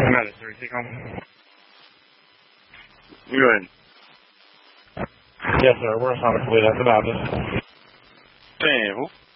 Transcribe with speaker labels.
Speaker 1: Medic 3, take home.
Speaker 2: You in?
Speaker 1: Yes, sir. We're Sonic Fleet. That's about it.
Speaker 2: Damn, who